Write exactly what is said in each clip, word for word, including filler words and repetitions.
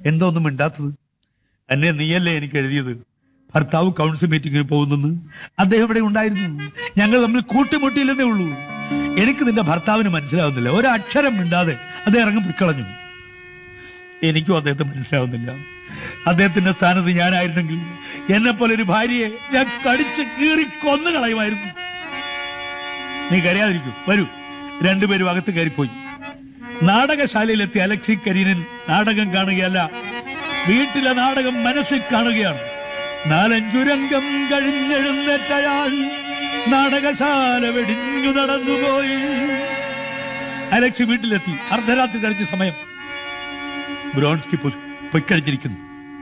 എന്താ ഒന്നും മിണ്ടാത്തത്? എന്നെ നീയല്ലേ എനിക്ക് എഴുതിയത് ഭർത്താവ് കൗൺസിൽ മീറ്റിംഗിന് പോകുന്നെന്ന്? അദ്ദേഹം ഇവിടെ ഉണ്ടായിരുന്നു. ഞങ്ങൾ തമ്മിൽ കൂട്ടിമുട്ടിയില്ലെന്നേ ഉള്ളൂ. എനിക്ക് നിന്റെ ഭർത്താവിന് മനസ്സിലാവുന്നില്ല. ഒരക്ഷരം മിണ്ടാതെ അദ്ദേഹം ഇറങ്ങി പൊയ്ക്കളഞ്ഞു. എനിക്കും അദ്ദേഹത്തെ മനസ്സിലാവുന്നില്ല. അദ്ദേഹത്തിന്റെ സ്ഥാനത്ത് ഞാനായിരുന്നെങ്കിൽ എന്നെ പോലെ ഒരു ഭാര്യയെ ഞാൻ കടിച്ച് കീറി കൊന്നു കളയുമായിരുന്നു. നീ കരയാതിരിക്കൂ, വരൂ. രണ്ടുപേരും അകത്ത് കയറിപ്പോയി. നാടകശാലയിലെത്തിയ അലക്സി കരീനൻ നാടകം കാണുകയല്ല, വീട്ടിലെ നാടകം മനസ്സിൽ കാണുകയാണ്. നാലഞ്ചു രംഗം കഴിഞ്ഞെഴുന്നേറ്റയാൾ നാടകശാല വെടിഞ്ഞു നടന്നുപോയി. അലക്സി വീട്ടിലെത്തി. അർദ്ധരാത്രി കഴിഞ്ഞ സമയം. ബ്രോൺസ്കി പൊയ്ക്കഴിഞ്ഞിരിക്കുന്നു.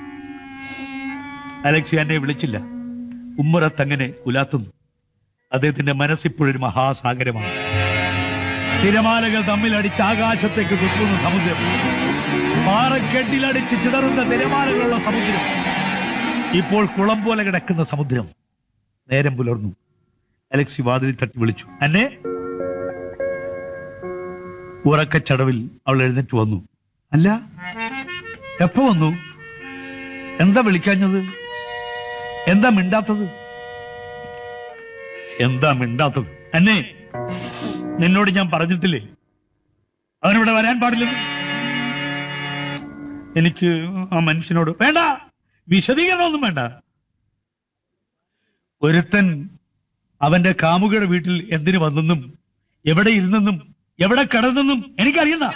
അലക്സി എന്നെ വിളിച്ചില്ല. ഉമ്മറത്തങ്ങനെ ഉലാത്തുന്നു. അദ്ദേഹത്തിന്റെ മനസ്സിപ്പോഴൊരു മഹാസാഗരമാണ്. തിരമാലകൾ തമ്മിലടിച്ച് ആകാശത്തേക്ക് കുത്തുന്ന സമുദ്രം, പാറക്കെട്ടിലടിച്ച് ചിതറുന്ന തിരമാലകളുള്ള സമുദ്രം, ഇപ്പോൾ കുളം പോലെ കിടക്കുന്ന സമുദ്രം. നേരം പുലർന്നു. അലക്സി വാതിലിൽ തട്ടി വിളിച്ചു, അന്നെ. ഉറക്കച്ചടവിൽ അവൾ എഴുന്നേറ്റ് വന്നു. അല്ല, എപ്പോ വന്നു? എന്താ വിളിക്കാഞ്ഞത്? എന്താ മിണ്ടാത്തത്? എന്താ മിണ്ടാത്തത്? അന്നെ, നിന്നോട് ഞാൻ പറഞ്ഞിട്ടില്ലേ അവനിവിടെ വരാൻ പാടില്ലെന്ന്? എനിക്ക് ആ മനുഷ്യനോട് വേണ്ട, വിശദീകരണമൊന്നും വേണ്ട. ഒരുത്തൻ അവന്റെ കാമുകയുടെ വീട്ടിൽ എന്തിനു വന്നെന്നും എവിടെ ഇരുന്നെന്നും എവിടെ കിടന്നെന്നും എനിക്കറിയുന്ന.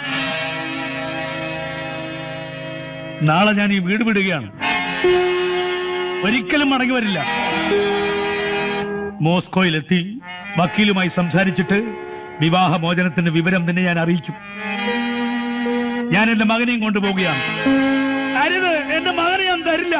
നാളെ ഞാൻ ഈ വീട് വിടുകയാണ്. ഒരിക്കലും മടങ്ങി വരില്ല. മോസ്കോയിലെത്തി വക്കീലുമായി സംസാരിച്ചിട്ട് വിവാഹമോചനത്തിന്റെ വിവരം തന്നെ ഞാൻ അറിയിക്കും. ഞാൻ എന്റെ മകനെയും കൊണ്ടുപോവുകയാണ്. അരുത്, എന്റെ മകനെ ഞാൻ തരില്ല.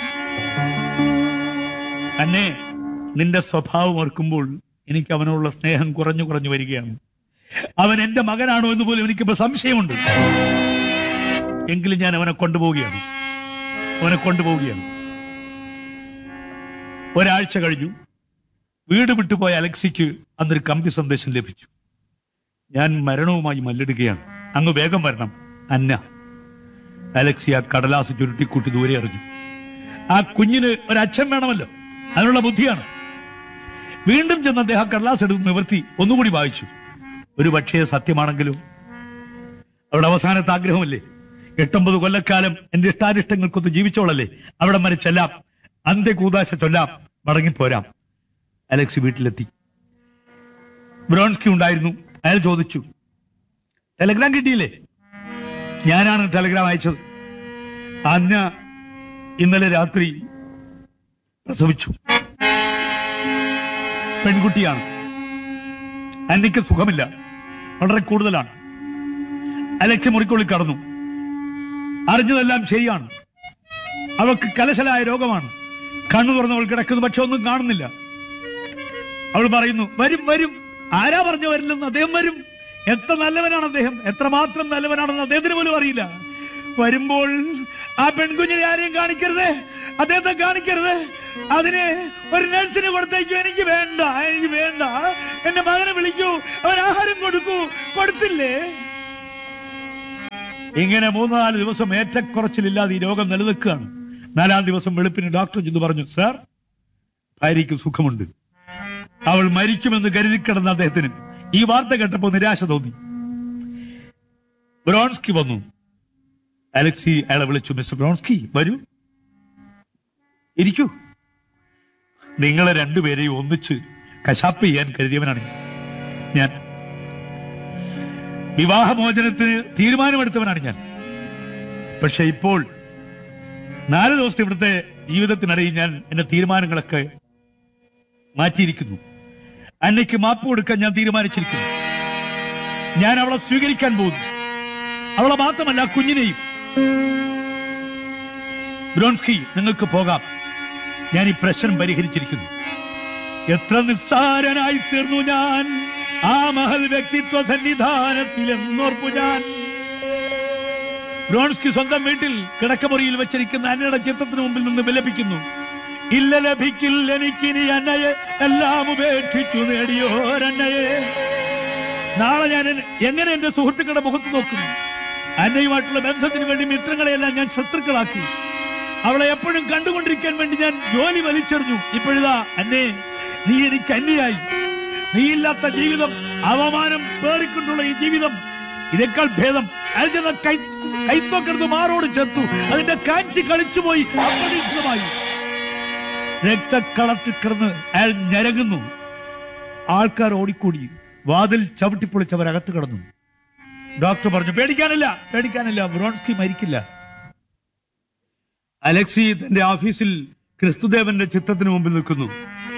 അന്നെ, നിന്റെ സ്വഭാവം ഓർക്കുമ്പോൾ എനിക്ക് അവനോടുള്ള സ്നേഹം കുറഞ്ഞു കുറഞ്ഞു വരികയാണ്. അവൻ എന്റെ മകനാണോ എന്ന് പോലും എനിക്കിപ്പോ സംശയമുണ്ട്. എങ്കിലും ഞാൻ അവനെ കൊണ്ടുപോവുകയാണ്. അവനെ കൊണ്ടുപോവുകയാണ്. ഒരാഴ്ച കഴിഞ്ഞു. വീട് വിട്ടുപോയ അലക്സിക്ക് അന്നൊരു കമ്പി സന്ദേശം ലഭിച്ചു. ഞാൻ മരണവുമായി മല്ലിടുകയാണ്, അങ്ങ് വേഗം വരണം, അന്ന. അലക്സി ആ കടലാസ് ചുരുട്ടിക്കൂട്ടി ദൂരെ എറിഞ്ഞു. ആ കുഞ്ഞിന് ഒരച്ഛൻ വേണമല്ലോ, അതിനുള്ള ബുദ്ധിയാണ്. വീണ്ടും ചെന്ന് അദ്ദേഹം കടലാസ് എടുത്ത് നിവർത്തി ഒന്നുകൂടി വായിച്ചു. ഒരു പക്ഷേ സത്യമാണെങ്കിലും അവിടെ അവസാനത്തെ ആഗ്രഹമല്ലേ, എട്ടൊമ്പത് കൊല്ലക്കാലം എന്റെ ഇഷ്ടാനിഷ്ടങ്ങൾക്കൊന്ന് ജീവിച്ചോളല്ലേ, അവിടെ വരെ ചെല്ലാം, അന്ത്യകൂദാശ ചൊല്ലാം, മടങ്ങിപ്പോരാം. അലക്സി വീട്ടിലെത്തി. ബ്രോൺസ്കി ഉണ്ടായിരുന്നു. അയാൾ ചോദിച്ചു, ടെലഗ്രാം കിട്ടിയില്ലേ? ഞാനാണ് ടെലഗ്രാം അയച്ചത്. അന്ന ഇന്നലെ രാത്രി പ്രസവിച്ചു. പെൺകുട്ടിയാണ്. അന്നയ്ക്ക് സുഖമില്ല, വളരെ കൂടുതലാണ്. അലക്സി മുറിക്കുള്ളിൽ കടന്നു. അറിഞ്ഞതെല്ലാം ശരിയാണ്. അവൾക്ക് കലശലായ രോഗമാണ്. കണ്ണു തുറന്നവൾ കിടക്കുന്നു, പക്ഷെ ഒന്നും കാണുന്നില്ല. അവൾ പറയുന്നു, വരും വരും. ആരാ പറഞ്ഞു വരില്ലെന്ന്? അദ്ദേഹം വരും. എത്ര നല്ലവനാണ് അദ്ദേഹം, എത്രമാത്രം നല്ലവനാണെന്ന് അദ്ദേഹത്തിന് പോലും അറിയില്ല. വരുമ്പോൾ ആ പെൺകുഞ്ഞിനെ ആരെയും കാണിക്കരുത്, അദ്ദേഹത്തെ കാണിക്കരുത്. അതിനെ ഒരു നഴ്സിന് കൊടുത്തേക്കൂ. എനിക്ക് വേണ്ട, എനിക്ക് വേണ്ട. എന്റെ മകനെ വിളിക്കൂ, അവൻ ആഹാരം കൊടുക്കൂ. കൊടുത്തില്ലേ? ഇങ്ങനെ മൂന്ന് നാല് ദിവസം ഏറ്റക്കുറച്ചിലില്ലാതെ ഈ രോഗം നിലനിൽക്കുകയാണ്. നാലാം ദിവസം വെളുപ്പിന് ഡോക്ടർ ചെന്ന് പറഞ്ഞു, സാർ, ഭാര്യയ്ക്ക് സുഖമുണ്ട്. അവൾ മരിക്കുമെന്ന് കരുതിക്കിടന്ന അദ്ദേഹത്തിന് ഈ വാർത്ത കേട്ടപ്പോൾ നിരാശ തോന്നി. ബ്രോൺസ്കി വന്നു. അലക്സി അയാളെ വിളിച്ചു, മിസ്റ്റർ ബ്രോൺസ്കി, വരൂ, ഇരിക്കൂ. നിങ്ങളെ രണ്ടുപേരെയും ഒന്നിച്ച് കശാപ്പ് ചെയ്യാൻ കരുതിയവനാണ് ഞാൻ. വിവാഹമോചനത്തിന് തീരുമാനമെടുത്തവനാണ് ഞാൻ. പക്ഷെ ഇപ്പോൾ നാല് ദിവസത്തെ ഇവിടുത്തെ ജീവിതത്തിനിടയിൽ ഞാൻ എന്റെ തീരുമാനങ്ങളൊക്കെ മാറ്റിയിരിക്കുന്നു. അന്നയ്ക്ക് മാപ്പ് കൊടുക്കാൻ ഞാൻ തീരുമാനിച്ചിരിക്കുന്നു. ഞാൻ അവളെ സ്വീകരിക്കാൻ പോകുന്നു. അവളെ മാത്രമല്ല, കുഞ്ഞിനെയും. ബ്രോൺസ്കി, നിങ്ങൾക്ക് പോകാം. ഞാൻ ഈ പ്രശ്നം പരിഹരിച്ചിരിക്കുന്നു. എത്ര നിസ്സാരനായി തീർന്നു ഞാൻ ആ മഹൽ വ്യക്തിത്വ സന്നിധാനത്തിൽ എന്നോർപ്പു ഞാൻ. ബ്രോൺസ്കി സ്വന്തം വീട്ടിൽ കിടക്കമുറിയിൽ വെച്ചിരിക്കുന്ന അന്നയുടെ ചിത്രത്തിന് മുമ്പിൽ നിന്ന് വിലപിക്കുന്നു. ഇല്ല, ലഭിക്കില്ല എനിക്കിനി അന്നയെ, എല്ലാം ഉപേക്ഷിച്ചു നേടിയോരന്നയെ. നാളെ ഞാൻ എങ്ങനെ എന്റെ സുഹൃത്തുക്കളുടെ മുഖത്ത് നോക്കും? അന്നയുമായിട്ടുള്ള ബന്ധത്തിന് വേണ്ടി മിത്രങ്ങളെയെല്ലാം ഞാൻ ശത്രുക്കളായി ഇല്ലാതാക്കി. അവളെ എപ്പോഴും കണ്ടുകൊണ്ടിരിക്കാൻ വേണ്ടി ഞാൻ ജോലി വലിച്ചെറിഞ്ഞു. ഇപ്പോഴിതാ അന്നേ, നീ എനിക്ക് അന്യായി. നീയില്ലാത്ത ജീവിതം, അവമാനം പേറിക്കൊണ്ടുള്ള ഈ ജീവിതം, ഇതിനേക്കാൾ ഭേദം അയാൾ ചെന്ന കൈ കൈത്തോക്കെടുത്ത് മാറോട് ചേർത്തു. അതിന്റെ കാഞ്ചി കളിച്ചുപോയി. അപ്രതീക്ഷിതമായി രക്തക്കളത്തിൽ കിടന്ന് അയാൾ ഞരങ്ങുന്നു. ആൾക്കാർ ഓടിക്കൂടി. വാതിൽ ചവിട്ടിപ്പൊളിച്ചവരകത്ത് കിടന്നു. ഡോക്ടർ പറഞ്ഞു, പേടിക്കാനില്ല, പേടിക്കാനില്ല, വ്രോൺസ്കി മരിക്കില്ല. അലക്സി തന്റെ ഓഫീസിൽ ക്രിസ്തുദേവന്റെ ചിത്രത്തിന് മുമ്പിൽ നിൽക്കുന്നു.